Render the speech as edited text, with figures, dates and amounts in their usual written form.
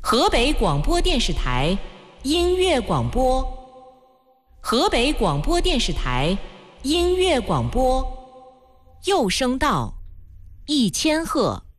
河北广播电视台音乐广播，河北广播电视台音乐广播，幼声道，1000赫。